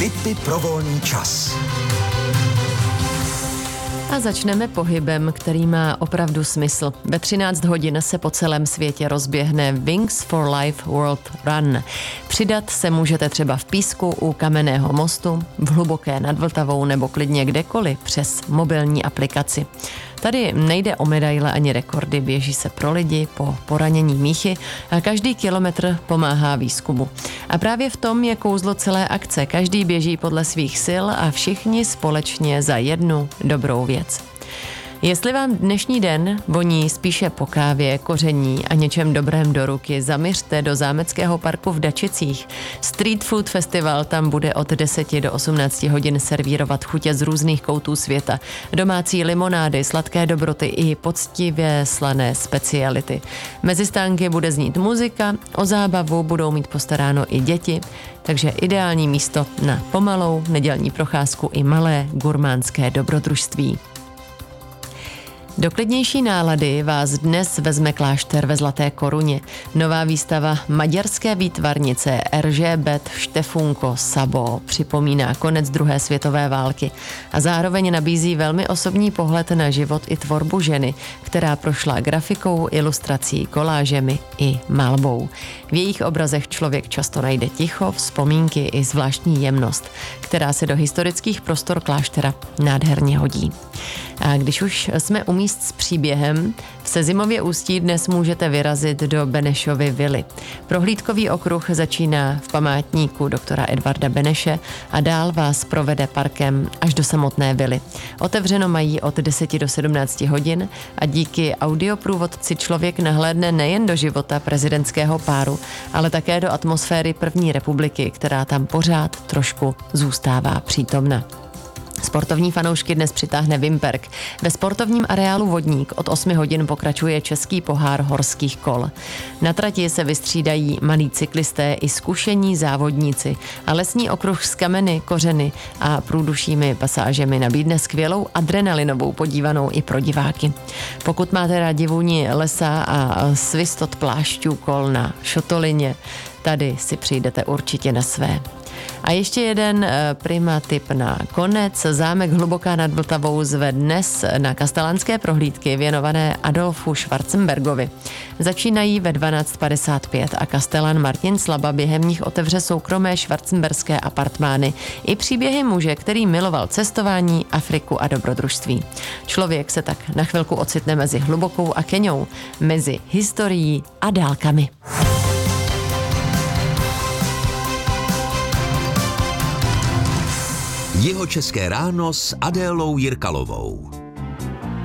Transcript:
Tipy pro volný čas. A začneme pohybem, který má opravdu smysl. Ve 13 hodin se po celém světě rozběhne Wings for Life World Run. Přidat se můžete třeba v Písku u Kamenného mostu, v Hluboké nad Vltavou nebo klidně kdekoliv přes mobilní aplikaci. Tady nejde o medaile ani rekordy, běží se pro lidi po poranění míchy a každý kilometr pomáhá výzkumu. A právě v tom je kouzlo celé akce. Každý běží podle svých sil a všichni společně za jednu dobrou věc. Jestli vám dnešní den voní spíše po kávě, koření a něčem dobrém do ruky, zaměřte do Zámeckého parku v Dačicích. Street Food Festival tam bude od 10 do 18 hodin servírovat chutě z různých koutů světa. Domácí limonády, sladké dobroty i poctivě slané speciality. Mezi stánky bude znít muzika, o zábavu budou mít postaráno i děti, takže ideální místo na pomalou nedělní procházku i malé gurmánské dobrodružství. Do klidnější nálady vás dnes vezme klášter ve Zlaté Koruně. Nová výstava maďarské výtvarnice Erzsébet Stefunko Szabó připomíná konec druhé světové války a zároveň nabízí velmi osobní pohled na život i tvorbu ženy, která prošla grafikou, ilustrací, kolážemi i malbou. V jejich obrazech člověk často najde ticho, vzpomínky i zvláštní jemnost, která se do historických prostor kláštera nádherně hodí. A když už jsme u míst s příběhem, v Sezimově Ústí dnes můžete vyrazit do Benešovy vily. Prohlídkový okruh začíná v památníku doktora Edvarda Beneše a dál vás provede parkem až do samotné vily. Otevřeno mají od 10 do 17 hodin a díky audioprůvodci člověk nahlédne nejen do života prezidentského páru, ale také do atmosféry první republiky, která tam pořád trošku zůstává přítomna. Sportovní fanoušky dnes přitáhne Vimperk. Ve sportovním areálu Vodník od 8 hodin pokračuje český pohár horských kol. Na trati se vystřídají malí cyklisté i zkušení závodníci a lesní okruh s kameny, kořeny a průdušími pasážemi nabídne skvělou adrenalinovou podívanou i pro diváky. Pokud máte rádi vůni lesa a svist od plášťů kol na šotolině, tady si přijdete určitě na své. A ještě jeden prima tip na konec. Zámek Hluboká nad Vltavou zve dnes na kastelánské prohlídky věnované Adolfu Schwarzenbergovi. Začínají ve 12:55 a kastelán Martin Slaba během nich otevře soukromé schwarzenberské apartmány i příběhy muže, který miloval cestování, Afriku a dobrodružství. Člověk se tak na chvilku ocitne mezi Hlubokou a Keňou, mezi historií a dálkami. Jihočeské ráno s Adélou Jirkalovou.